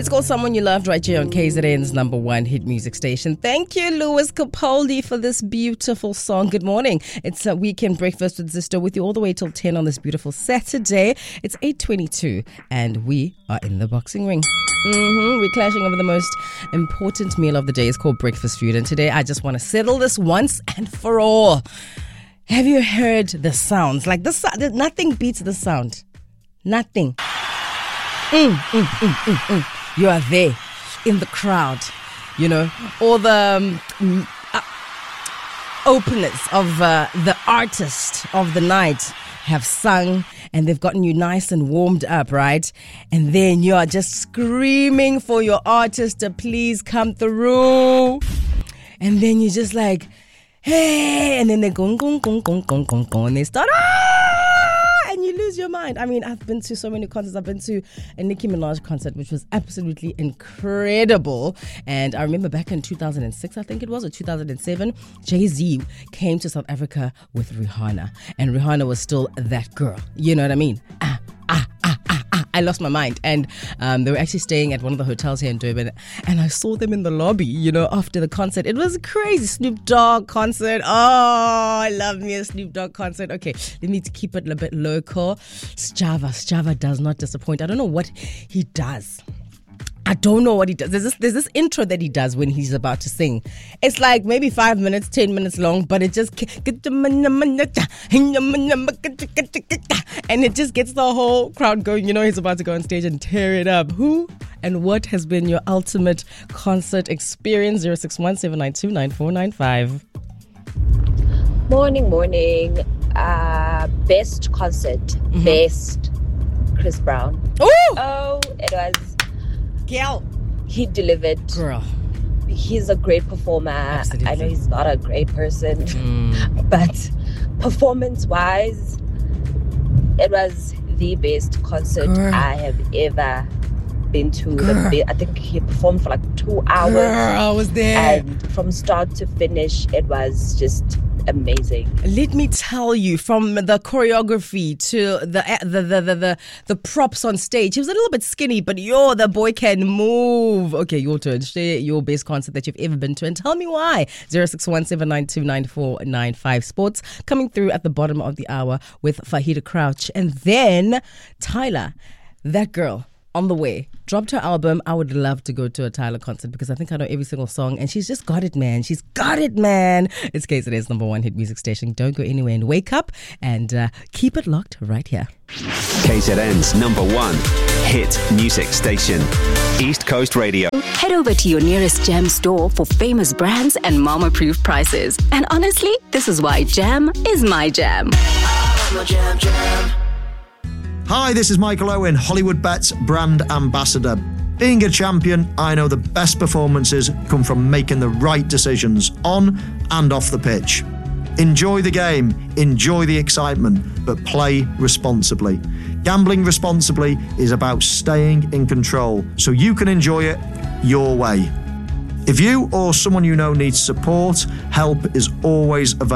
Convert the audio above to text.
It's called Someone You Loved right here on KZN's number one hit music station. Thank you, Lewis Capaldi, for this beautiful song. Good morning. It's a weekend breakfast with Zisto with you all the way till 10 on this beautiful Saturday. It's 8:22 and we are in the boxing ring. We're clashing over the most important meal of the day. It's called breakfast food. And today I just want to settle this once and for all. Have you heard the sounds? Like this, nothing beats the sound. Nothing. You are there in the crowd, you know, all the openers of the artist of the night have sung and they've gotten you nice and warmed up, right? And then you are just screaming for your artist to please come through. And then you're just like, hey, and then they go, gong, gong, gong, gong, gong, gong, and they start, and you lose your mind. I mean, I've been to so many concerts. I've been to a Nicki Minaj concert, which was absolutely incredible. And I remember back in 2006, I think it was, or 2007, Jay-Z came to South Africa with Rihanna. And Rihanna was still that girl. You know what I mean? I lost my mind. And they were actually staying at one of the hotels here in Durban. And I saw them in the lobby, you know, after the concert. It was a crazy Snoop Dogg concert. Oh, I love me a Snoop Dogg concert. Okay, they need to keep it a bit local. Sjava does not disappoint. I don't know what he does. I don't know what he does. There's this intro that he does when he's about to sing. It's like maybe 5 minutes, 10 minutes long, but it just and it just gets the whole crowd going. You know he's about to go on stage and tear it up. Who and what has been your ultimate concert experience? 0617929495. Morning. Best concert. Best Chris Brown. Ooh! Oh, it was... Girl. He delivered. Girl. He's a great performer. Absolutely. I know he's not a great person, but performance-wise, it was the best concert I have ever been to. I think he performed for like 2 hours. I was there. And from start to finish, it was just amazing. Let me tell you, from the choreography to the props on stage, he was a little bit skinny, but the boy can move. Okay, your turn. Share your best concert that you've ever been to and tell me why. 0617929495. Sports coming through at the bottom of the hour with Fahida Crouch, and then Tyler, that girl, on the way, dropped her album. I would love to go to a Tyler concert because I think I know every single song and she's just got it, man. She's got it, man. It's KZN's number one hit music station. Don't go anywhere and wake up and keep it locked right here. KZN's number one hit music station. East Coast Radio. Head over to your nearest Jam store for famous brands and mama-proof prices. And honestly, this is why Jam is my jam. Jam. Hi, this is Michael Owen, Hollywood Bets brand ambassador. Being a champion, I know the best performances come from making the right decisions on and off the pitch. Enjoy the game, enjoy the excitement, but play responsibly. Gambling responsibly is about staying in control so you can enjoy it your way. If you or someone you know needs support, help is always available.